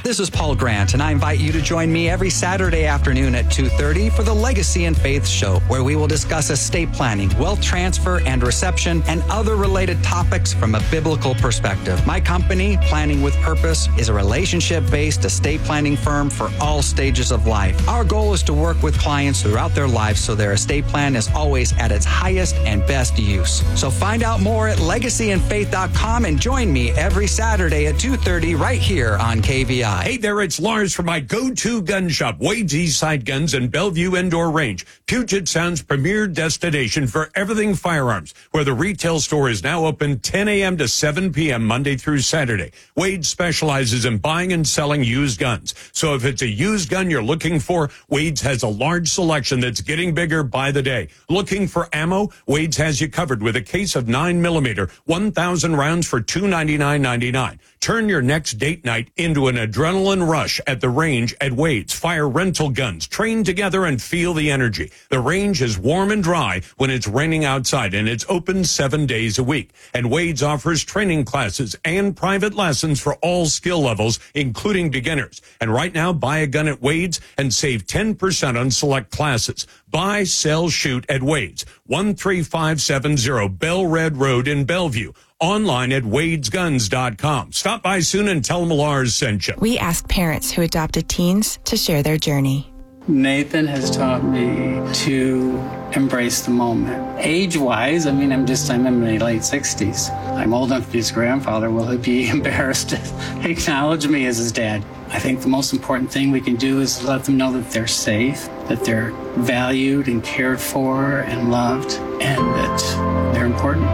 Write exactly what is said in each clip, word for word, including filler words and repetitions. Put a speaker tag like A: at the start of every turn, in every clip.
A: This is Paul Grant, and I invite you to join me every Saturday afternoon at two thirty for the Legacy and Faith Show, where we will discuss estate planning, wealth transfer and reception, and other related topics from a biblical perspective. My company, Planning with Purpose, is a relationship-based estate planning firm for all stages of life. Our goal is to work with clients throughout their lives so their estate plan is always at its highest and best use. So find out more at legacy and faith dot com and join me every Saturday at two thirty right here on K V I.
B: Hey there, it's Lars from my go-to gun shop, Wade's Eastside Guns in Bellevue Indoor Range, Puget Sound's premier destination for everything firearms, where the retail store is now open ten a.m. to seven p.m. Monday through Saturday. Wade specializes in buying and selling used guns. So if it's a used gun you're looking for, Wade's has a large selection that's getting bigger by the day. Looking for ammo? Wade's has you covered with a case of nine millimeter, one thousand rounds for two hundred ninety-nine ninety-nine. Turn your next date night into an adrenaline rush at the range at Wade's. Fire rental guns, train together and feel the energy. The range is warm and dry when it's raining outside, and it's open seven days a week. And Wade's offers training classes and private lessons for all skill levels, including beginners. And right now, buy a gun at Wade's and save ten percent on select classes. Buy, sell, shoot at Wade's, one three five seven zero Bell Red Road in Bellevue. Online at wades guns dot com. Stop by soon and tell them Lars sent you.
C: We ask parents who adopted teens to share their journey.
D: Nathan has taught me to embrace the moment. Age-wise, I mean, I'm just, I'm in my late sixties. I'm old enough to be his grandfather. Will he be embarrassed to acknowledge me as his dad? I think the most important thing we can do is let them know that they're safe, that they're valued and cared for and loved, and that they're important.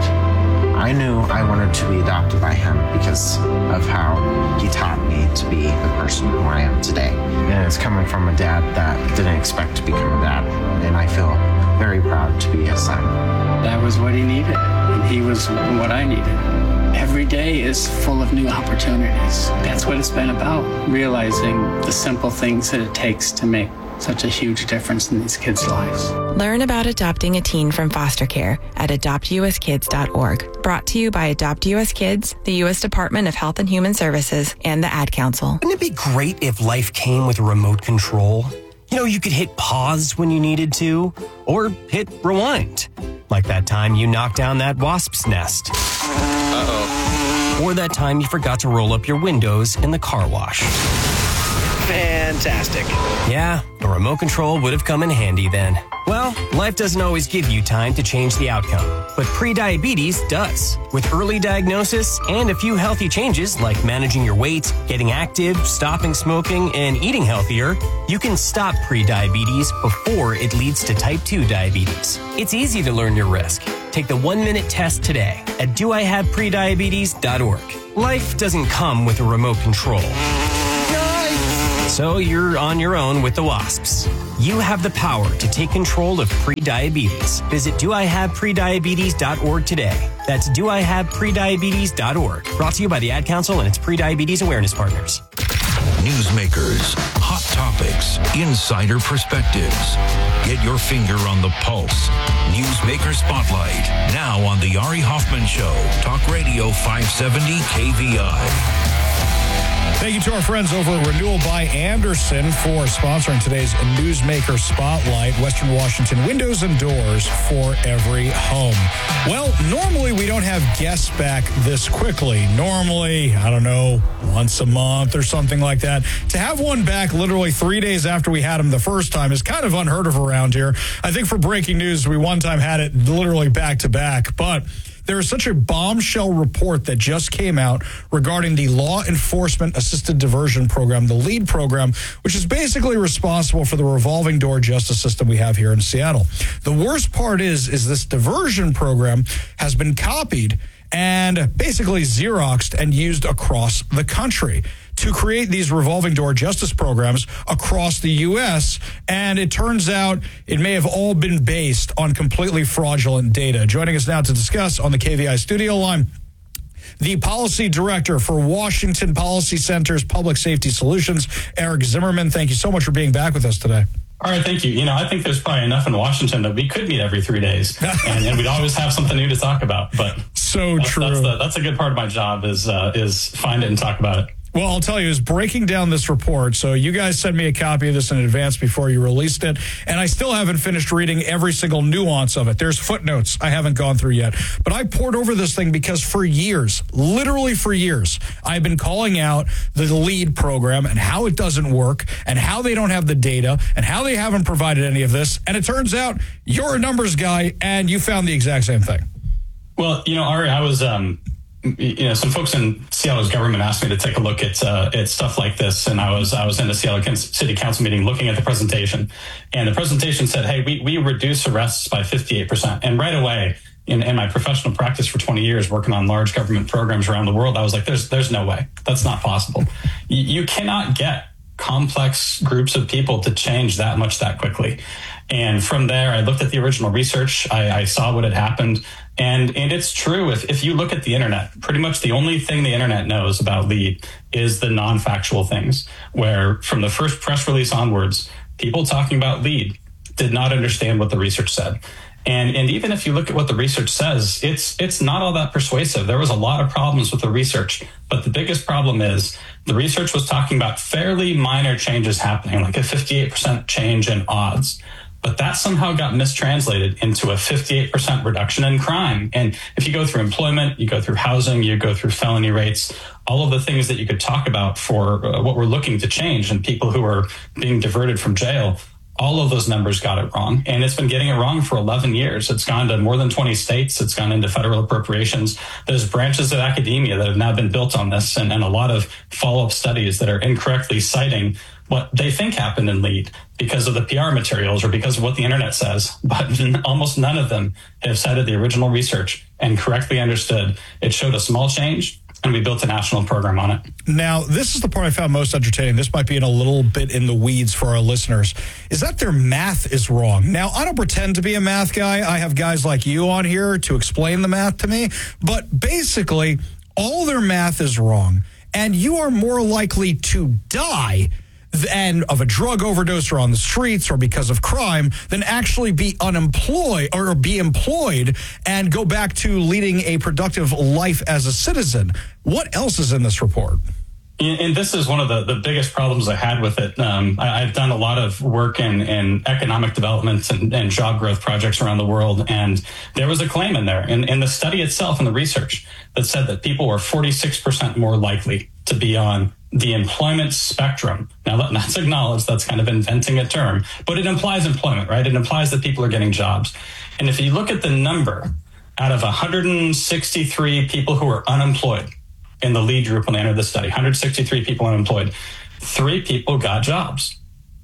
E: I knew I wanted to be adopted by him because of how he taught me to be the person who I am today. And it's coming from a dad that didn't expect to become a dad. And I feel very proud to be his son.
D: That was what he needed, and he was what I needed. Every day is full of new opportunities. That's what it's been about, realizing the simple things that it takes to make such a huge difference in these kids' lives.
C: Learn about adopting a teen from foster care at adopt u s kids dot org. Brought to you by Adopt U S Kids, the U S Department of Health and Human Services, and the Ad Council.
F: Wouldn't it be great if life came with a remote control? You know, you could hit pause when you needed to, or hit rewind. Like that time you knocked down that wasp's nest. Uh-oh. Or that time you forgot to roll up your windows in the car wash.
G: Fantastic.
F: Yeah, a remote control would have come in handy then. Well, life doesn't always give you time to change the outcome, but prediabetes does. With early diagnosis and a few healthy changes like managing your weight, getting active, stopping smoking, and eating healthier, you can stop prediabetes before it leads to type two diabetes. It's easy to learn your risk. Take the one-minute test today at do I have prediabetes dot org. Life doesn't come with a remote control. So you're on your own with the wasps. You have the power to take control of prediabetes. Visit do I have prediabetes dot org today. That's do I have prediabetes dot org. Brought to you by the Ad Council and its prediabetes awareness partners.
H: Newsmakers, hot topics, insider perspectives. Get your finger on the pulse. Newsmaker Spotlight, now on the Ari Hoffman Show. Talk Radio five seventy K V I.
I: Thank you to our friends over at Renewal by Andersen for sponsoring today's Newsmaker Spotlight. Western Washington, windows and doors for every home. Well, normally we don't have guests back this quickly. Normally, I don't know, once a month or something like that. To have one back literally three days after we had him the first time is kind of unheard of around here. I think for breaking news, we one time had it literally back to back, but there is such a bombshell report that just came out regarding the Law Enforcement Assisted Diversion Program, the LEAD program, which is basically responsible for the revolving door justice system we have here in Seattle. The worst part is, is this diversion program has been copied and basically Xeroxed and used across the country to create these revolving door justice programs across the U S, and it turns out it may have all been based on completely fraudulent data. Joining us now to discuss on the K V I studio line, the policy director for Washington Policy Center's Public Safety Solutions, Eric Zimmerman. Thank you so much for being back with us today.
J: All right, thank you. You know, I think there's probably enough in Washington that we could meet every three days, and, and we'd always have something new to talk about. But
I: so
J: that's,
I: true.
J: That's, the, that's a good part of my job is uh, is find it and talk about it.
I: Well, I'll tell you, is breaking down this report. So you guys sent me a copy of this in advance before you released it, and I still haven't finished reading every single nuance of it. There's footnotes I haven't gone through yet. But I poured over this thing because for years, literally for years, I've been calling out the LEAD program and how it doesn't work and how they don't have the data and how they haven't provided any of this. And it turns out you're a numbers guy, and you found the exact same thing.
J: Well, you know, Ari, I was... um. You know, some folks in Seattle's government asked me to take a look at uh, at stuff like this, and I was I was in the Seattle City Council meeting looking at the presentation, and the presentation said, "Hey, we we reduce arrests by fifty-eight percent," and right away, in, in my professional practice for twenty years, working on large government programs around the world, I was like, "There's there's no way. That's not possible. You, you cannot get complex groups of people to change that much that quickly." And from there, I looked at the original research. I, I saw what had happened. And and it's true. If, if you look at the internet, pretty much the only thing the internet knows about LEAD is the non-factual things, where from the first press release onwards, people talking about LEAD did not understand what the research said. And and even if you look at what the research says, it's it's not all that persuasive. There was a lot of problems with the research, but the biggest problem is the research was talking about fairly minor changes happening, like a fifty-eight percent change in odds. But that somehow got mistranslated into a fifty-eight percent reduction in crime. And if you go through employment, you go through housing, you go through felony rates, all of the things that you could talk about for uh, what we're looking to change and people who are being diverted from jail, all of those numbers got it wrong. And it's been getting it wrong for eleven years. It's gone to more than twenty states. It's gone into federal appropriations. There's branches of academia that have now been built on this, and, and a lot of follow-up studies that are incorrectly citing what they think happened in LEAD because of the P R materials or because of what the internet says. But almost none of them have cited the original research and correctly understood. It showed a small change, and we built a national program on it.
I: Now, this is the part I found most entertaining. This might be in a little bit in the weeds for our listeners, is that their math is wrong. Now, I don't pretend to be a math guy. I have guys like you on here to explain the math to me. But basically, all their math is wrong, and you are more likely to die and of a drug overdose or on the streets or because of crime than actually be unemployed or be employed and go back to leading a productive life as a citizen. What else is in this report?
J: And this is one of the, the biggest problems I had with it. Um, I, I've done a lot of work in, in economic development and, and job growth projects around the world. And there was a claim in there in, in the study itself and the research that said that people were forty-six percent more likely to be on the employment spectrum. Now, let's acknowledge that's kind of inventing a term, but it implies employment, right? It implies that people are getting jobs. And if you look at the number out of one hundred sixty-three people who are unemployed in the LEAD group when they entered the study, one hundred sixty-three people unemployed, three people got jobs.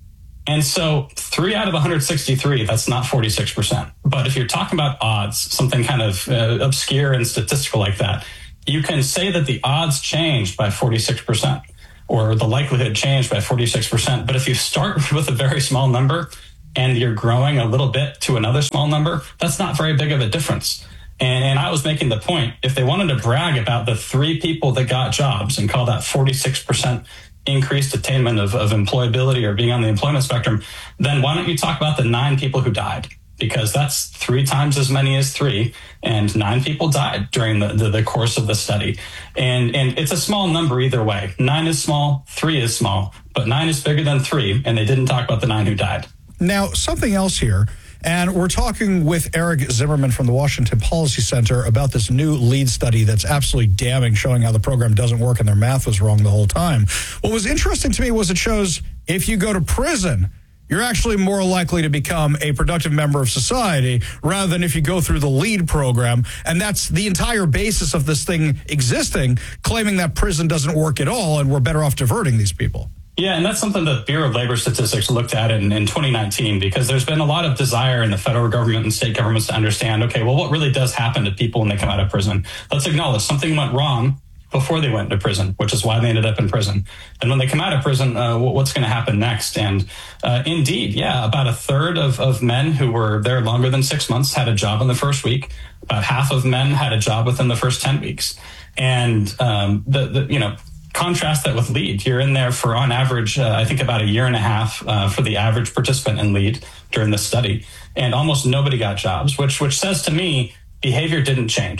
J: And so three out of one hundred sixty-three, that's not forty-six percent. But if you're talking about odds, something kind of uh, obscure and statistical like that, you can say that the odds changed by forty-six percent. Or the likelihood changed by forty-six percent. But if you start with a very small number and you're growing a little bit to another small number, that's not very big of a difference. And, and I was making the point, if they wanted to brag about the three people that got jobs and call that forty-six percent increased attainment of, of employability or being on the employment spectrum, then why don't you talk about the nine people who died? Because that's three times as many as three, and nine people died during the, the, the course of the study. And and it's a small number either way. Nine is small, three is small, but nine is bigger than three, and they didn't talk about the nine who died.
I: Now, something else here, and we're talking with Eric Zimmerman from the Washington Policy Center about this new LEAD study that's absolutely damning, showing how the program doesn't work and their math was wrong the whole time. What was interesting to me was it shows if you go to prison, you're actually more likely to become a productive member of society rather than if you go through the LEAD program. And that's the entire basis of this thing existing, claiming that prison doesn't work at all and we're better off diverting these people.
J: Yeah, and that's something the Bureau of Labor Statistics looked at in, in twenty nineteen, because there's been a lot of desire in the federal government and state governments to understand, okay, well, what really does happen to people when they come out of prison? Let's acknowledge something went wrong before they went into prison, which is why they ended up in prison. And when they come out of prison, uh, what's going to happen next? And uh, indeed, yeah, about a third of, of men who were there longer than six months had a job in the first week. About half of men had a job within the first ten weeks. And um, the, the you know, contrast that with LEAD. You're in there for, on average, uh, I think about a year and a half uh, for the average participant in LEAD during this study. And almost nobody got jobs, which which says to me behavior didn't change.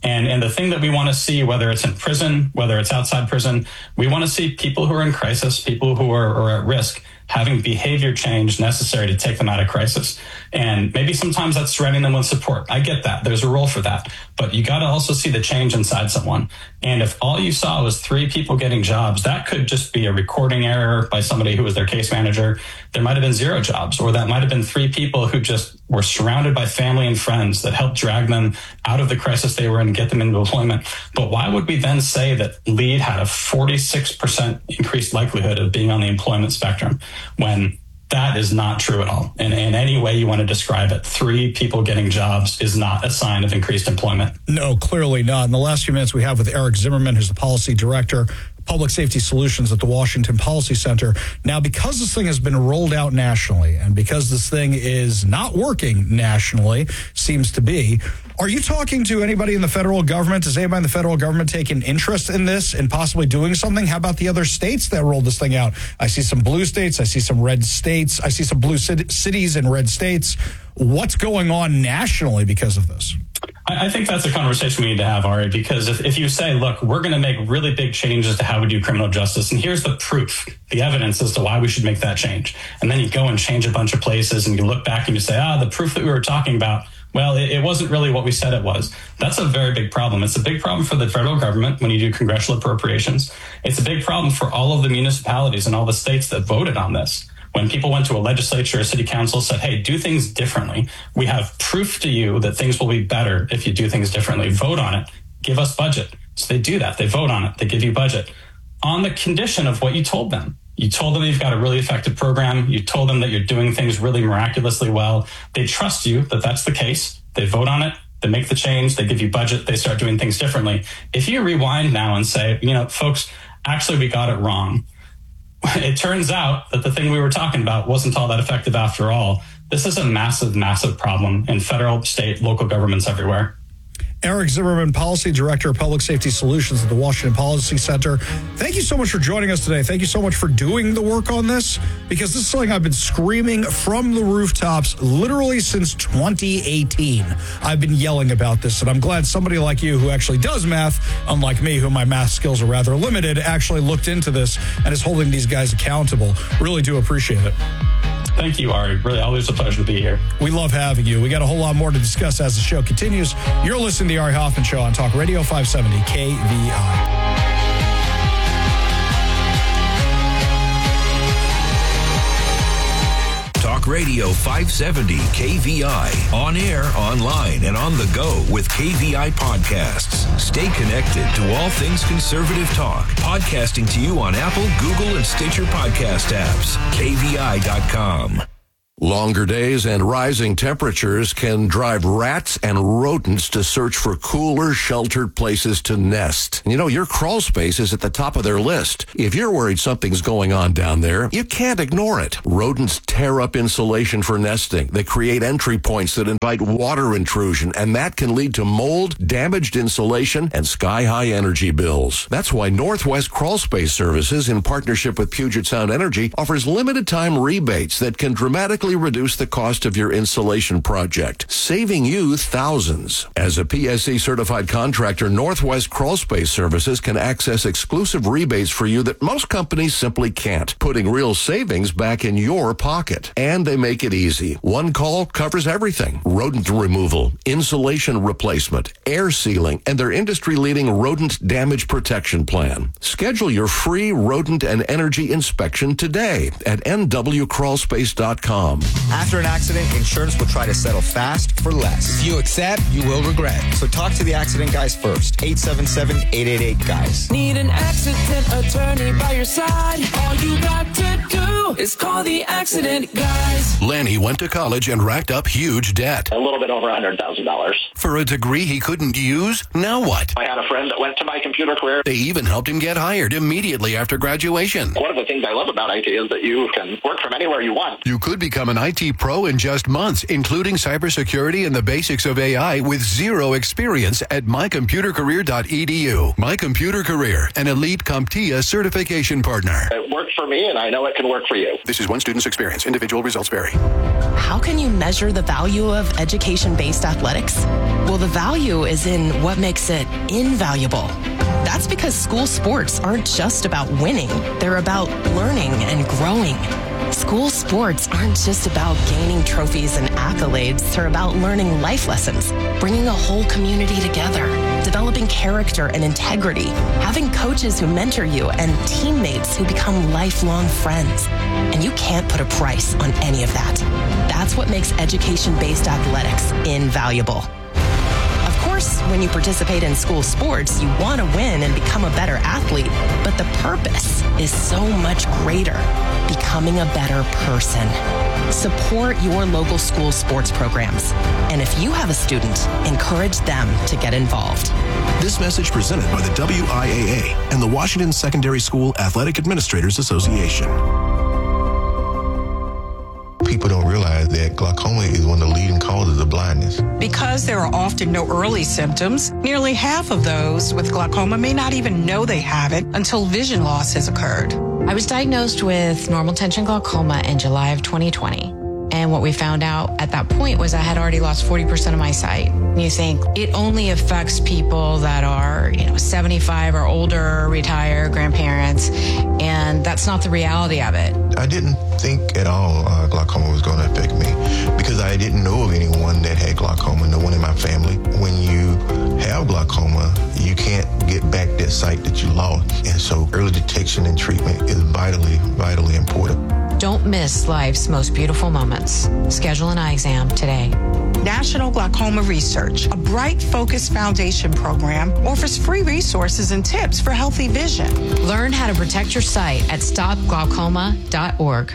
J: And, and the thing that we want to see, whether it's in prison, whether it's outside prison, we want to see people who are in crisis, people who are, are at risk, having behavior change necessary to take them out of crisis. And maybe sometimes that's surrounding them with support. I get that. There's a role for that. But you got to also see the change inside someone. And if all you saw was three people getting jobs, that could just be a recording error by somebody who was their case manager. There might have been zero jobs, or that might have been three people who just were surrounded by family and friends that helped drag them out of the crisis they were in and get them into employment. But why would we then say that LEAD had a forty-six percent increased likelihood of being on the employment spectrum, when that is not true at all? And in any way you want to describe it, three people getting jobs is not a sign of increased employment.
I: No, clearly not. In the last few minutes we have with Eric Zimmerman, who's the policy director, Public Safety Solutions at the Washington Policy Center. Now, because this thing has been rolled out nationally, and because this thing is not working nationally, seems to be, are you talking to anybody in the federal government? Does anybody in the federal government take an interest in this and possibly doing something? How about the other states that rolled this thing out? I see some blue states. I see some red states. I see some blue cities and red states. What's going on nationally because of this?
J: I think that's a conversation we need to have, Ari, because if, if you say, look, we're going to make really big changes to how we do criminal justice, and here's the proof, the evidence as to why we should make that change. And then you go and change a bunch of places and you look back and you say, ah, the proof that we were talking about, well, it, it wasn't really what we said it was. That's a very big problem. It's a big problem for the federal government when you do congressional appropriations. It's a big problem for all of the municipalities and all the states that voted on this. When people went to a legislature or city council, said, hey, do things differently. We have proof to you that things will be better if you do things differently. Vote on it. Give us budget. So they do that. They vote on it. They give you budget on the condition of what you told them. You told them you've got a really effective program. You told them that you're doing things really miraculously well. They trust you that that's the case. They vote on it. They make the change. They give you budget. They start doing things differently. If you rewind now and say, you know, folks, actually, we got it wrong. It turns out that the thing we were talking about wasn't all that effective after all. This is a massive, massive problem in federal, state, local governments everywhere.
I: Eric Zimmerman, Policy Director of Public Safety Solutions at the Washington Policy Center. Thank you so much for joining us today. Thank you so much for doing the work on this, because this is something I've been screaming from the rooftops literally since twenty eighteen. I've been yelling about this, and I'm glad somebody like you who actually does math, unlike me, who my math skills are rather limited, actually looked into this and is holding these guys accountable. Really do appreciate it.
J: Thank you, Ari. Really, always a pleasure to be here.
I: We love having you. We got a whole lot more to discuss as the show continues. You're listening to the Ari Hoffman Show on Talk Radio five seventy K V I.
H: Talk Radio five seventy K V I. On air, online, and on the go with K V I podcasts. Stay connected to all things conservative talk. Podcasting to you on Apple, Google, and Stitcher podcast apps. K V I dot com.
G: Longer days and rising temperatures can drive rats and rodents to search for cooler, sheltered places to nest. And you know, your crawl space is at the top of their list. If you're worried something's going on down there, you can't ignore it. Rodents tear up insulation for nesting. They create entry points that invite water intrusion, and that can lead to mold, damaged insulation, and sky-high energy bills. That's why Northwest Crawl Space Services, in partnership with Puget Sound Energy, offers limited-time rebates that can dramatically reduce the cost of your insulation project, saving you thousands. As a P S C certified contractor, Northwest Crawl Space Services can access exclusive rebates for you that most companies simply can't, putting real savings back in your pocket. And they make it easy. One call covers everything: rodent removal, insulation replacement, air sealing, and their industry-leading rodent damage protection plan. Schedule your free rodent and energy inspection today at N W crawl space dot com.
K: After an accident, insurance will try to settle fast for less. If you accept, you will regret. So talk to the accident guys first. eight seven seven, eight eight eight, guys.
L: Need an accident attorney by your side? All you got to do is call the accident guys.
M: Lanny went to college and racked up huge debt.
N: A little bit over one hundred thousand dollars.
M: For a degree he couldn't use? Now what?
N: I had a friend that went to my computer career.
M: They even helped him get hired immediately after graduation.
N: One of the things I love about I T is that you can work from anywhere you want.
M: You could become an I T pro in just months, including cybersecurity and the basics of A I with zero experience at my computer career dot e d u. My Computer Career, an elite CompTIA certification partner.
N: It worked for me, and I know it can work for you. you.
M: This is one student's experience. Individual results vary.
O: How can you measure the value of education-based athletics? Well, the value is in what makes it invaluable. That's because school sports aren't just about winning. They're about learning and growing. School sports aren't just about gaining trophies and accolades. They're about learning life lessons, bringing a whole community together, developing character and integrity, having coaches who mentor you, and teammates who become lifelong friends. And you can't put a price on any of that. That's what makes education-based athletics invaluable. Of course, when you participate in school sports, you want to win and become a better athlete, but the purpose is so much greater, becoming a better person. Support your local school sports programs. And if you have a student, encourage them to get involved.
P: This message presented by the W I A A and the Washington Secondary School Athletic Administrators Association.
Q: People don't realize that glaucoma is one of the leading causes of blindness.
R: Because there are often no early symptoms, nearly half of those with glaucoma may not even know they have it until vision loss has occurred.
S: I was diagnosed with normal tension glaucoma in July of twenty twenty. And what we found out at that point was I had already lost forty percent of my sight. You think it only affects people that are, you know, seventy-five or older, retired, grandparents, and that's not the reality of it.
Q: I didn't think at all uh, glaucoma was going to affect me because I didn't know of anyone that had glaucoma, no one in my family. When you have glaucoma, you can't get back that sight that you lost. And so early detection and treatment is vitally, vitally important.
S: Don't miss life's most beautiful moments. Schedule an eye exam today.
R: National Glaucoma Research, a Bright Focus Foundation program, offers free resources and tips for healthy vision.
S: Learn how to protect your sight at stop glaucoma dot org.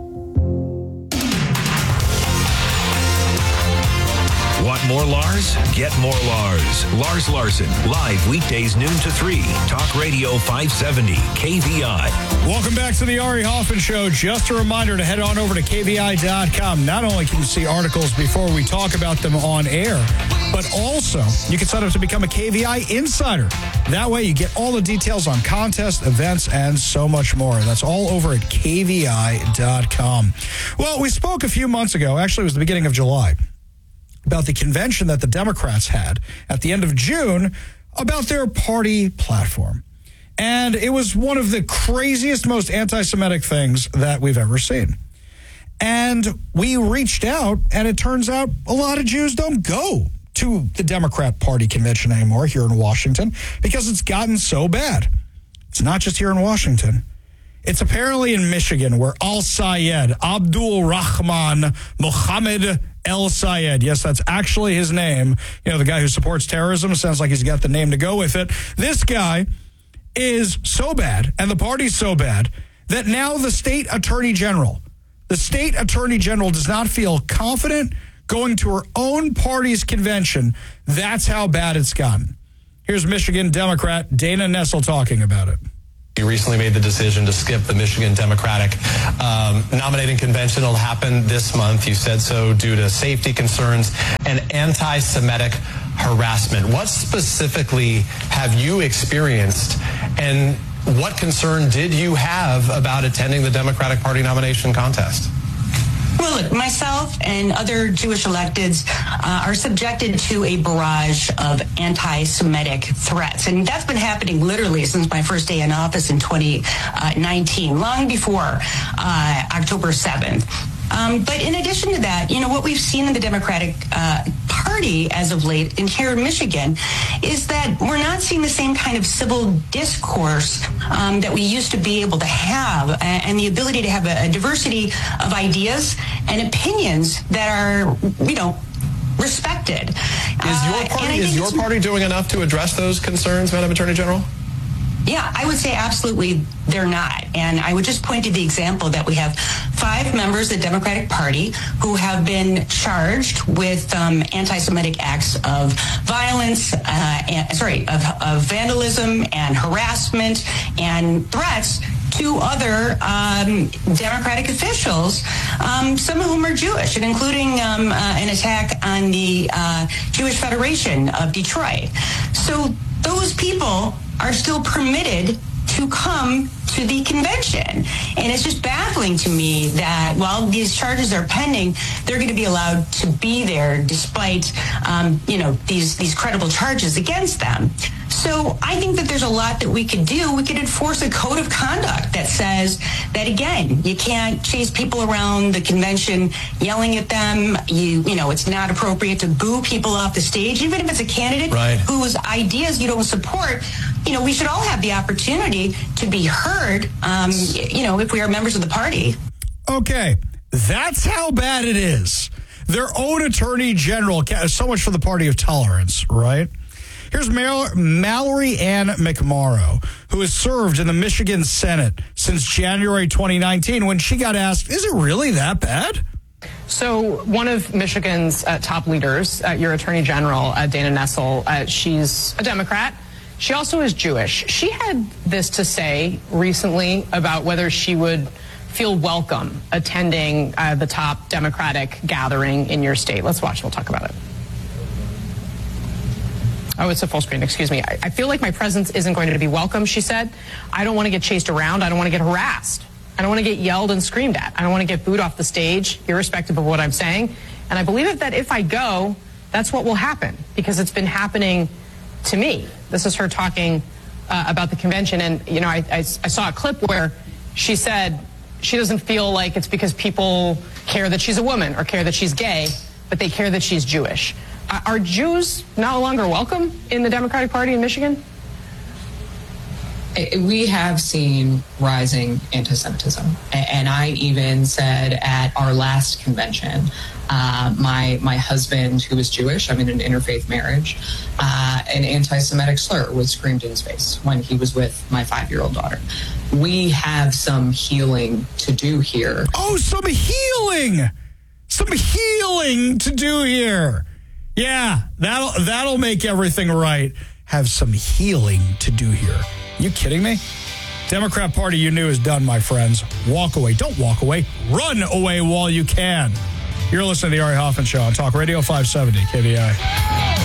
H: Want more Lars? Get more Lars. Lars Larson, live weekdays noon to three. Talk Radio five seventy, K V I.
I: Welcome back to the Ari Hoffman Show. Just a reminder to head on over to K V I dot com. Not only can you see articles before we talk about them on air, but also you can sign up to become a K V I insider. That way you get all the details on contests, events, and so much more. That's all over at K V I dot com. Well, we spoke a few months ago, actually it was the beginning of July, about the convention that the Democrats had at the end of June about their party platform. And it was one of the craziest, most anti-Semitic things that we've ever seen. And we reached out, and it turns out a lot of Jews don't go to the Democrat Party convention anymore here in Washington because it's gotten so bad. It's not just here in Washington. It's apparently in Michigan, where Al-Sayed, Abdul Rahman Mohammed El-Sayed, yes, that's actually his name. You know, the guy who supports terrorism, sounds like he's got the name to go with it. This guy is so bad, and the party's so bad, that now the state attorney general, the state attorney general does not feel confident going to her own party's convention. That's how bad it's gotten. Here's Michigan Democrat Dana Nessel talking about it.
T: You recently made the decision to skip the Michigan Democratic um, nominating convention. It'll happen this month. You said so due to safety concerns and anti-Semitic harassment. What specifically have you experienced, and what concern did you have about attending the Democratic Party nomination contest?
U: Well, look, myself and other Jewish electeds uh, are subjected to a barrage of anti-Semitic threats. And that's been happening literally since my first day in office in twenty nineteen, long before uh, October seventh. Um, but in addition to that, you know, what we've seen in the Democratic uh, Party as of late in here in Michigan is that we're not seeing the same kind of civil discourse um, that we used to be able to have, and the ability to have a, a diversity of ideas and opinions that are, you know, respected.
T: Is your party, uh, is your party doing enough to address those concerns, Madam Attorney General?
U: Yeah, I would say absolutely they're not. And I would just point to the example that we have five members of the Democratic Party who have been charged with um, anti-Semitic acts of violence, uh, and, sorry, of, of vandalism and harassment and threats to other um, Democratic officials, um, some of whom are Jewish, and including um, uh, an attack on the uh, Jewish Federation of Detroit. So those people are still permitted to to come to the convention. And it's just baffling to me that while these charges are pending, they're going to be allowed to be there despite, um, you know, these, these credible charges against them. So I think that there's a lot that we could do. We could enforce a code of conduct that says that, again, you can't chase people around the convention yelling at them. You, you know, it's not appropriate to boo people off the stage, even if it's a candidate
T: right.
U: whose ideas you don't support. You know, we should all have the opportunity to be heard, um, you know, if we are members of the party.
I: Okay, that's how bad it is. Their own attorney general, so much for the party of tolerance, right? Here's Mal- Mallory Ann McMorrow, who has served in the Michigan Senate since January twenty nineteen, when she got asked, is it really that bad?
A: So one of Michigan's uh, top leaders, uh, your attorney general, uh, Dana Nessel, uh, she's a Democrat. She also is Jewish. She had this to say recently about whether she would feel welcome attending uh, the top Democratic gathering in your state. Let's watch. We'll talk about it. Oh, it's a full screen. Excuse me. I, I feel like my presence isn't going to be welcome, she said. I don't want to get chased around. I don't want to get harassed. I don't want to get yelled and screamed at. I don't want to get booed off the stage, irrespective of what I'm saying. And I believe that if I go, that's what will happen, because it's been happening to me. This is her talking uh, about the convention. And, you know, I, I, I saw a clip where she said she doesn't feel like it's because people care that she's a woman or care that she's gay, but they care that she's Jewish. Uh, are Jews no longer welcome in the Democratic Party in Michigan?
V: We have seen rising anti-Semitism. And I even said at our last convention, uh, my my husband, who was Jewish, I'm in an interfaith marriage, uh, an anti-Semitic slur was screamed in his face when he was with my five-year-old daughter. We have some healing to do here.
I: Oh, some healing! Some healing to do here. Yeah, that'll that'll make everything right. Have some healing to do here. You kidding me? Democrat Party you knew is done, my friends. Walk away. Don't walk away. Run away while you can. You're listening to the Ari Hoffman Show on Talk Radio five seventy K V I.